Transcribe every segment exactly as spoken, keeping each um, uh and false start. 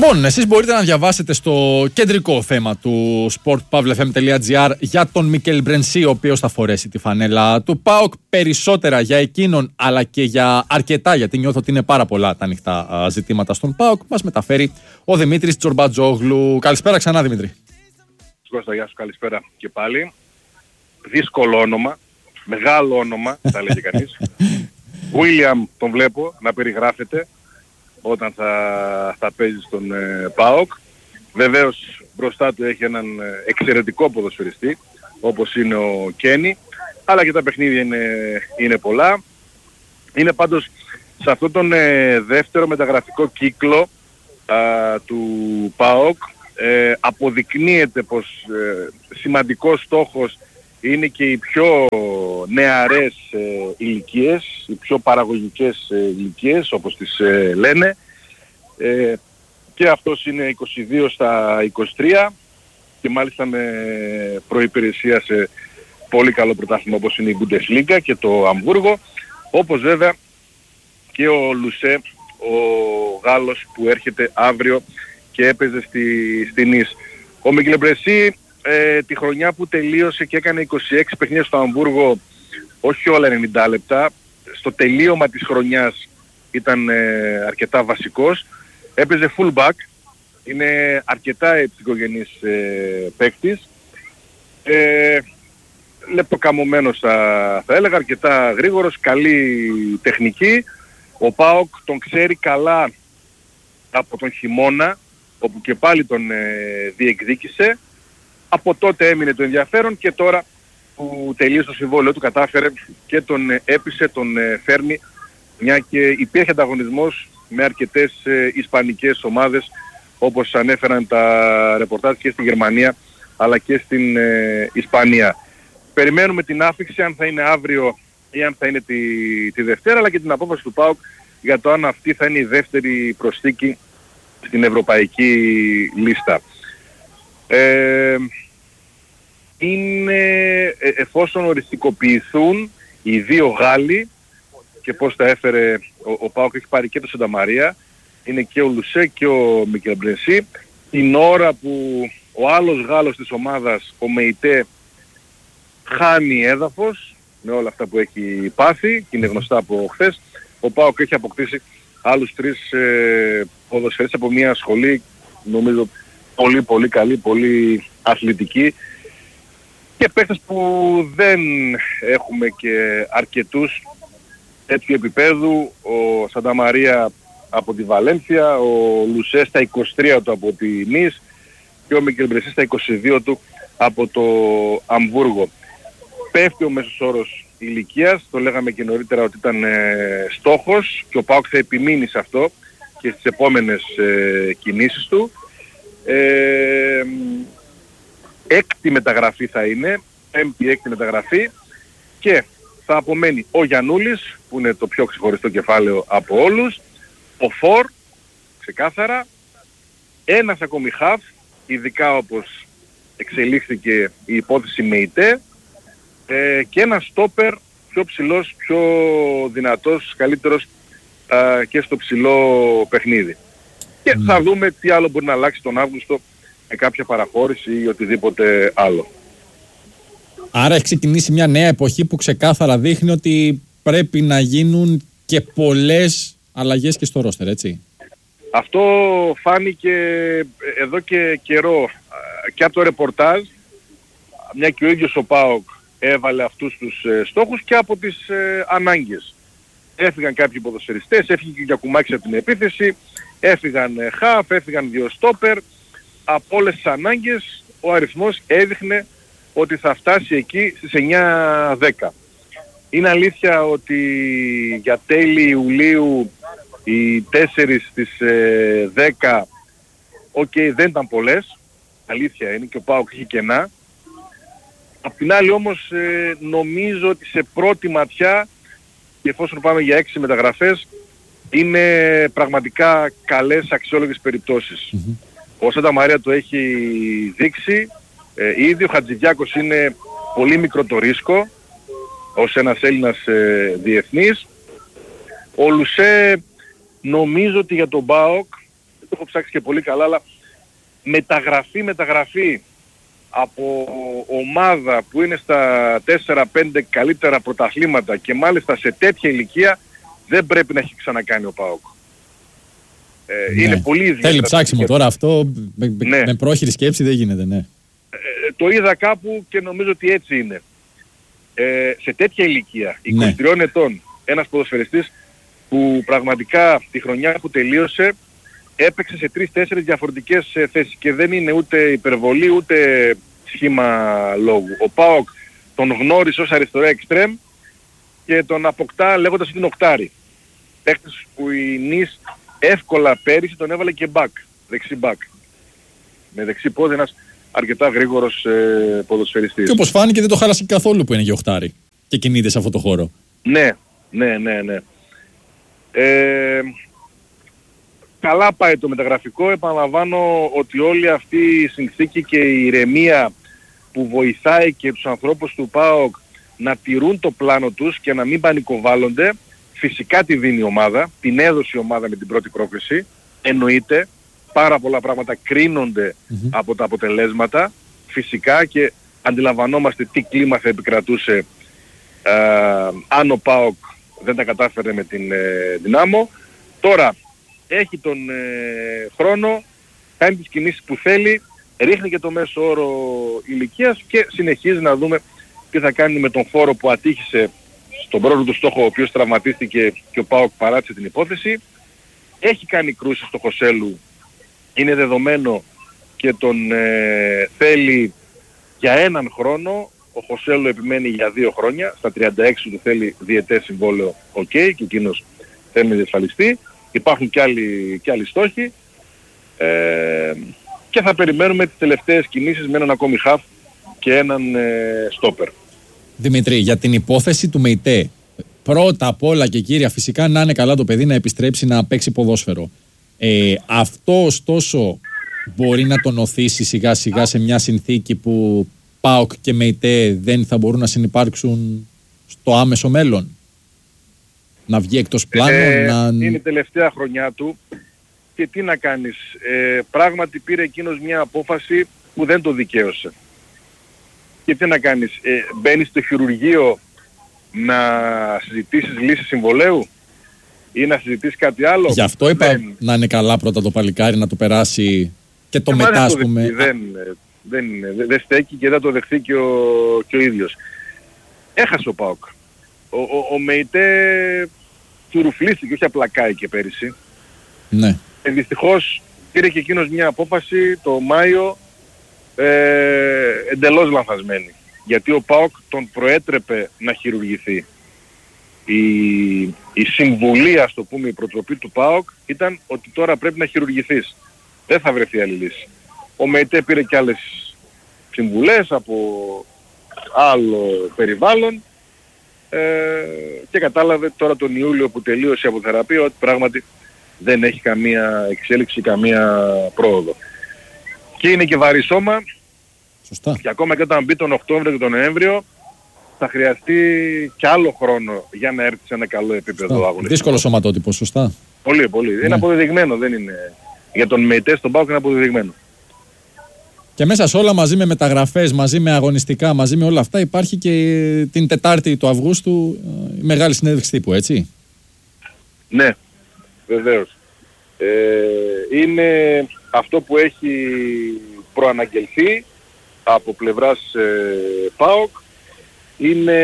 Λοιπόν, εσείς μπορείτε να διαβάσετε στο κεντρικό θέμα του sport pavle f m τελεία g r για τον Μικέλ Μπρενσί, ο οποίος θα φορέσει τη φανέλα του ΠΑΟΚ. Περισσότερα για εκείνον, αλλά και για αρκετά, γιατί νιώθω ότι είναι πάρα πολλά τα ανοιχτά ζητήματα στον ΠΑΟΚ. Μας μεταφέρει ο Δημήτρης Τζορμπατζόγλου. Καλησπέρα ξανά, Δημήτρη. Κώστα, γεια σου, καλησπέρα και πάλι. Δύσκολο όνομα, μεγάλο όνομα, θα λέγει κανείς. Βίλιαμ τον βλέπω να περιγράφεται όταν θα, θα παίζει στον ε, ΠΑΟΚ. Βεβαίως μπροστά του έχει έναν εξαιρετικό ποδοσφαιριστή, όπως είναι ο Κένι, αλλά και τα παιχνίδια είναι, είναι πολλά. Είναι πάντως σε αυτόν τον ε, δεύτερο μεταγραφικό κύκλο α, του ΠΑΟΚ ε, αποδεικνύεται πως ε, σημαντικός στόχος είναι και οι πιο νεαρές ε, ηλικίες, οι πιο παραγωγικές ε, ηλικίες όπως τις ε, λένε, ε, και αυτός είναι είκοσι δύο στα είκοσι τρία και μάλιστα με προϋπηρεσία σε πολύ καλό πρωτάθλημα όπως είναι η Bundesliga και το Αμβούργο, όπως βέβαια και ο Λουσέ, ο Γάλλος που έρχεται αύριο και έπαιζε στη, στη Νις. Ο Μικέλ Μπρενσί ε, τη χρονιά που τελείωσε και έκανε είκοσι έξι παιχνίδια στο Αμβούργο, όχι όλα ενενήντα λεπτά, στο τελείωμα της χρονιάς ήταν ε, αρκετά βασικός, έπαιζε fullback, είναι αρκετά επικογενής ε, παίκτης, ε, λεπτοκαμωμένος θα, θα έλεγα, αρκετά γρήγορος, καλή τεχνική. Ο ΠΑΟΚ τον ξέρει καλά από τον χειμώνα, όπου και πάλι τον ε, διεκδίκησε. Από τότε έμεινε το ενδιαφέρον και τώρα που τελείωσε το συμβόλαιο του κατάφερε και τον ε, έπεισε, τον ε, φέρνει, μια και υπήρχε ανταγωνισμός με αρκετές ε, ισπανικές ομάδες, όπως ανέφεραν τα ρεπορτάζ και στη Γερμανία αλλά και στην ε, Ισπανία. Περιμένουμε την άφιξη, αν θα είναι αύριο ή αν θα είναι τη, τη Δευτέρα, αλλά και την απόφαση του ΠΑΟΚ για το αν αυτή θα είναι η δεύτερη προσθήκη στην ευρωπαϊκή λίστα. Ε, είναι ε, εφόσον οριστικοποιηθούν οι δύο Γάλλοι, και πώς τα έφερε ο, ο ΠΑΟΚ, έχει πάρει και το Σάντα Μαρία, είναι και ο Λουσέ και ο Μικέλ Μπρενσί, την ώρα που ο άλλος Γάλλος της ομάδας, ο Μεϊτέ, χάνει έδαφος με όλα αυτά που έχει πάθει και είναι γνωστά από χθες, ο ΠΑΟΚ έχει αποκτήσει άλλους τρεις ε, ποδοσφαιριστές από μια σχολή, νομίζω πολύ πολύ καλή, πολύ αθλητική, και παίκτες που δεν έχουμε και αρκετούς τέτοιου επίπεδου. Ο Σάντα Μαρία από τη Βαλένθια, ο Λουσέ στα είκοσι τρία του από τη Νις και ο Μικέλ Μπρενσί στα είκοσι δύο του από το Αμβούργο. Πέφτει ο μέσος όρος ηλικίας, το λέγαμε και νωρίτερα ότι ήταν ε, στόχος και ο ΠΑΟΚ θα επιμείνει σε αυτό και στις επόμενες ε, κινήσεις του. Ε, έκτη μεταγραφή θα είναι, πέμπτη έκτη μεταγραφή, και θα απομένει ο Γιαννούλης που είναι το πιο ξεχωριστό κεφάλαιο από όλους, ο Φορ, ξεκάθαρα, ένας ακόμη χαφ, ειδικά όπως εξελίχθηκε η υπόθεση Μεϊτέ, ε, και ένας στόπερ πιο ψηλός, πιο δυνατός, καλύτερος α, και στο ψηλό παιχνίδι. Και mm. θα δούμε τι άλλο μπορεί να αλλάξει τον Αύγουστο με κάποια παραχώρηση ή οτιδήποτε άλλο. Άρα έχει ξεκινήσει μια νέα εποχή που ξεκάθαρα δείχνει ότι πρέπει να γίνουν και πολλές αλλαγές και στο ρόστερ, έτσι. Αυτό φάνηκε εδώ και καιρό και από το ρεπορτάζ, μια και ο ίδιος ο ΠΑΟΚ έβαλε αυτούς τους ε, στόχους, και από τις ε, ανάγκες. Έφυγαν κάποιοι ποδοσφαιριστές, έφυγε και ο Γιακουμάκης από την επίθεση, έφυγαν ε, χαφ, έφυγαν δύο στόπερ. Από όλες τις ανάγκες ο αριθμός έδειχνε ότι θα φτάσει εκεί στις εννιά δέκα. Είναι αλήθεια ότι για τέλη Ιουλίου οι τέσσερις στις ε, δέκα, οκ, okay, δεν ήταν πολλές, αλήθεια είναι, και ο ΠΑΟΚ είχε κενά. Απ' την άλλη όμως ε, νομίζω ότι σε πρώτη ματιά, και εφόσον πάμε για έξι μεταγραφές, είναι πραγματικά καλές, αξιόλογες περιπτώσεις. Mm-hmm. Ο Σάντα Μαρία το έχει δείξει, ε, ήδη ο Χατζηδιάκος είναι πολύ μικρό το ρίσκο ως ένας Έλληνας ε, διεθνής. Ο Λουσέ νομίζω ότι για τον ΠΑΟΚ το έχω ψάξει και πολύ καλά, αλλά μεταγραφή, μεταγραφή από ομάδα που είναι στα τέσσερα πέντε καλύτερα πρωταθλήματα και μάλιστα σε τέτοια ηλικία δεν πρέπει να έχει ξανακάνει ο ΠΑΟΚ. Ε, ναι. Είναι πολύ ιδιαίτερα. Θέλει ψάξιμο τώρα αυτό, με, ναι. με πρόχειρη σκέψη δεν γίνεται, ναι. Ε, το είδα κάπου και νομίζω ότι έτσι είναι. Ε, σε τέτοια ηλικία, είκοσι τριών ναι. ετών, ένας ποδοσφαιριστής που πραγματικά τη χρονιά που τελείωσε έπαιξε σε τρεις τέσσερις διαφορετικές θέσεις και δεν είναι ούτε υπερβολή ούτε σχήμα λόγου. Ο ΠΑΟΚ τον γνώρισε ως αριστερό εξτρέμ και τον αποκτά λέγοντας ότι είναι οκτάρι. Παίκτης που η Νις εύκολα πέρυσι τον έβαλε και μπακ, δεξί μπακ. Με δεξί πόδι ένας αρκετά γρήγορος ε, ποδοσφαιριστής. Και όπως φάνηκε δεν το χάλασε καθόλου που είναι και οκτάρι και κινείται σε αυτό το χώρο. Ναι, ναι, ναι, ναι. Ε, καλά πάει το μεταγραφικό. Επαναλαμβάνω ότι όλη αυτή η συνθήκη και η ηρεμία που βοηθάει και τους ανθρώπους του ΠΑΟΚ να τηρούν το πλάνο τους και να μην πανικοβάλλονται, φυσικά τη δίνει η ομάδα, την έδωσε η ομάδα με την πρώτη πρόκριση, εννοείται, πάρα πολλά πράγματα κρίνονται mm-hmm. από τα αποτελέσματα, φυσικά, και αντιλαμβανόμαστε τι κλίμα θα επικρατούσε ε, αν ο ΠΑΟΚ δεν τα κατάφερε με την ε, Δυνάμο. Τώρα έχει τον ε, χρόνο, κάνει τις κινήσεις που θέλει, ρίχνει και το μέσο όρο ηλικίας και συνεχίζει να δούμε τι θα κάνει με τον φόρο που ατύχησε στον πρώτο του στόχο, ο οποίος τραυματίστηκε και ο ΠΑΟΚ παράτησε την υπόθεση. Έχει κάνει κρούσεις στο Χωσέλου, είναι δεδομένο, και τον ε, θέλει για έναν χρόνο. Ο Χωσέλου επιμένει για δύο χρόνια, στα τριάντα έξι του θέλει διετές συμβόλαιο, οκ, okay, και εκείνος θέλει να διασφαλιστεί. Υπάρχουν και άλλοι, και άλλοι στόχοι ε, και θα περιμένουμε τις τελευταίες κινήσεις με έναν ακόμη χαφ και έναν ε, στόπερ. Δημήτρη, για την υπόθεση του ΜΕΙΤΕ, πρώτα απ' όλα και κύρια, φυσικά να είναι καλά το παιδί να επιστρέψει να παίξει ποδόσφαιρο. Ε, αυτό ωστόσο μπορεί να τον οθήσει σιγά σιγά σε μια συνθήκη που ΠΑΟΚ και ΜΕΙΤΕ δεν θα μπορούν να συνυπάρξουν στο άμεσο μέλλον. Να βγει εκτός πλάνου, ε, να... Είναι η τελευταία χρονιά του και τι να κάνεις. Ε, πράγματι πήρε εκείνος μια απόφαση που δεν το δικαίωσε. Και τι να κάνεις. Ε, μπαίνεις στο χειρουργείο να συζητήσεις λύση συμβολαίου ή να συζητήσεις κάτι άλλο. Γι' αυτό είπα δεν... να είναι καλά πρώτα το παλικάρι, να το περάσει και το ε, μετά, ας πούμε. Δεν, δεν, δεν, δεν στέκει και δεν το δεχθεί και ο, και ο ίδιος. Έχασε ο ΠΑΟΚ. Ο, ο, ο ΜΕΙΤΕ του ρουφλίστηκε, όχι απλά κάηκε πέρυσι. Ναι. Ε, δυστυχώς πήρε και εκείνος μια απόφαση το Μάιο ε, εντελώς λανθασμένη. Γιατί ο ΠΑΟΚ τον προέτρεπε να χειρουργηθεί. Η, η συμβουλή, ας το πούμε, η προτροπή του ΠΑΟΚ ήταν ότι τώρα πρέπει να χειρουργηθείς. Δεν θα βρεθεί άλλη λύση. Ο ΜΕΙΤΕ πήρε και άλλες συμβουλές από άλλο περιβάλλον ε, και κατάλαβε τώρα τον Ιούλιο που τελείωσε η αποθεραπεία ότι πράγματι δεν έχει καμία εξέλιξη, καμία πρόοδο. Και είναι και βαρύ σώμα. Σωστά. Και ακόμα και όταν μπει τον Οκτώβριο και τον Νοέμβριο θα χρειαστεί και άλλο χρόνο για να έρθει σε ένα καλό επίπεδο αγωνιστικό. Δύσκολο σωματότυπο, σωστά. Πολύ, πολύ. Ναι. Είναι αποδεδειγμένο, δεν είναι... Για τον ΜΕΙΤΕ στον ΠΑΟΚ είναι αποδεδειγμένο. Και μέσα σε όλα, μαζί με μεταγραφές, μαζί με αγωνιστικά, μαζί με όλα αυτά, υπάρχει και την Τετάρτη του Αυγούστου η μεγάλη συνέντευξη τύπου, έτσι. Ναι, βεβαίως. Ε, είναι αυτό που έχει προαναγγελθεί από πλευράς ε, ΠΑΟΚ. Είναι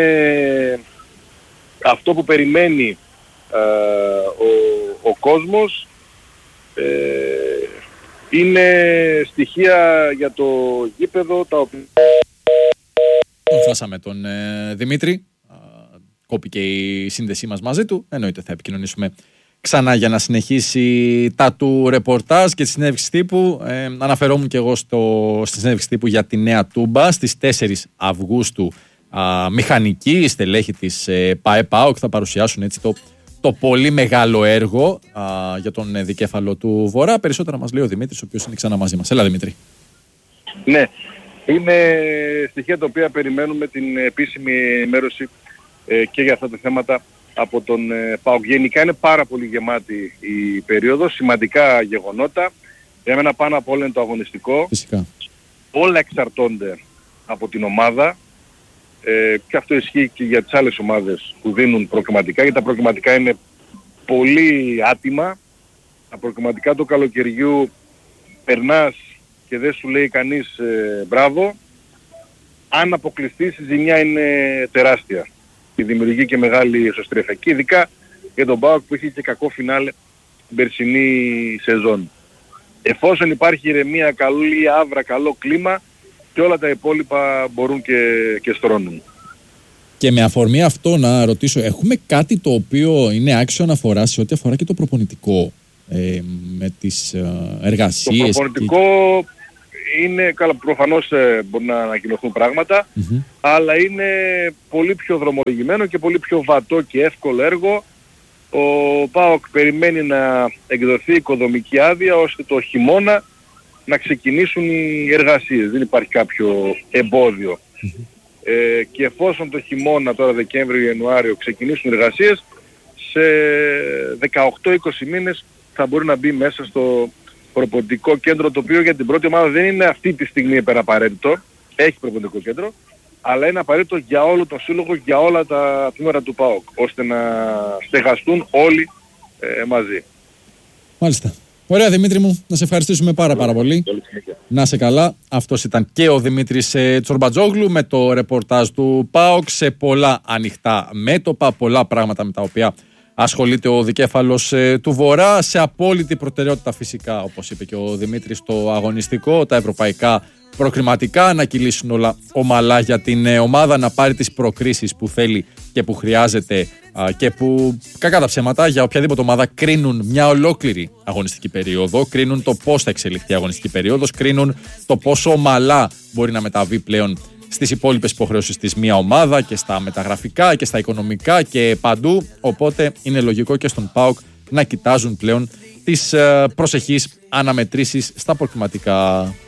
αυτό που περιμένει ε, ο, ο κόσμος. Ε, είναι στοιχεία για το γήπεδο τα οποία... Τον χάσαμε τον ε, Δημήτρη. Κόπηκε η σύνδεσή μας μαζί του. Εννοείται θα επικοινωνήσουμε ξανά για να συνεχίσει τα του ρεπορτάζ και τη συνέντευξη τύπου. Ε, αναφερόμουν και εγώ στο, στη συνέντευξη τύπου για τη Νέα Τούμπα στις τέσσερις Αυγούστου. Α, μηχανικοί, στελέχη της ε, ΠΑΕ ΠΑΟΚ θα παρουσιάσουν έτσι το, το πολύ μεγάλο έργο α, για τον ε, δικέφαλο του Βορρά. Περισσότερα μας λέει ο Δημήτρης, ο οποίος είναι ξανά μαζί μας. Έλα Δημήτρη. Ναι, είναι στοιχεία τα οποία περιμένουμε την επίσημη ενημέρωση ε, και για αυτά τα θέματα από τον ε, ΠΑΟΚ. Γενικά είναι πάρα πολύ γεμάτη η περίοδος, σημαντικά γεγονότα. Για μένα πάνω από όλα είναι το αγωνιστικό. Φυσικά. Όλα εξαρτώνται από την ομάδα ε, και αυτό ισχύει και για τις άλλες ομάδες που δίνουν προκριματικά, γιατί τα προκριματικά είναι πολύ άτιμα. Τα προκριματικά του καλοκαιριού περνάς και δεν σου λέει κανείς ε, μπράβο. Αν αποκλειστείς η ζημιά είναι τεράστια. Και δημιουργεί και μεγάλη εσωστρεφική, ειδικά για τον ΠΑΟΚ που είχε και κακό φινάλε την περσινή σεζόν. Εφόσον υπάρχει ηρεμία, καλή άβρα, καλό κλίμα, και όλα τα υπόλοιπα μπορούν και, και στρώνουν. Και με αφορμή αυτό να ρωτήσω, έχουμε κάτι το οποίο είναι άξιο αναφορά σε ό,τι αφορά και το προπονητικό ε, με τις ε, εργασίες? Το προπονητικό και... είναι, καλά, προφανώς ε, μπορεί να ανακοινωθούν πράγματα, mm-hmm. αλλά είναι πολύ πιο δρομολογημένο και πολύ πιο βατό και εύκολο έργο. Ο ΠΑΟΚ περιμένει να εκδοθεί οικοδομική άδεια ώστε το χειμώνα να ξεκινήσουν οι εργασίες. Δεν υπάρχει κάποιο εμπόδιο. Mm-hmm. Ε, και εφόσον το χειμώνα, τώρα Δεκέμβριο-Ιανουάριο, ξεκινήσουν οι εργασίες, σε δεκαοκτώ είκοσι μήνες θα μπορεί να μπει μέσα στο προπονητικό κέντρο, το οποίο για την πρώτη ομάδα δεν είναι αυτή τη στιγμή υπεραπαραίτητο. Έχει προπονητικό κέντρο, αλλά είναι απαραίτητο για όλο τον σύλλογο, για όλα τα τμήματα του ΠΑΟΚ, ώστε να στεγαστούν όλοι ε, μαζί. Μάλιστα. Ωραία, Δημήτρη μου, να σε ευχαριστήσουμε πάρα πάρα πολύ. Να σε καλά. Αυτός ήταν και ο Δημήτρης Τσορμπατζόγλου με το ρεπορτάζ του ΠΑΟΚ σε πολλά ανοιχτά μέτωπα, πολλά πράγματα με τα οποία ασχολείται ο δικέφαλος του Βορρά, σε απόλυτη προτεραιότητα φυσικά, όπως είπε και ο Δημήτρης, το αγωνιστικό, τα ευρωπαϊκά προκριματικά, να κυλήσουν όλα ομαλά για την ομάδα, να πάρει τις προκρίσεις που θέλει και που χρειάζεται και που, κακά τα ψέματα, για οποιαδήποτε ομάδα κρίνουν μια ολόκληρη αγωνιστική περίοδο, κρίνουν το πώς θα εξελιχθεί η αγωνιστική περίοδος, κρίνουν το πόσο ομαλά μπορεί να μεταβεί πλέον στις υπόλοιπες υποχρεώσεις της μία ομάδα και στα μεταγραφικά και στα οικονομικά και παντού. Οπότε είναι λογικό και στον ΠΑΟΚ να κοιτάζουν πλέον τις προσεχείς αναμετρήσεις στα προκριματικά.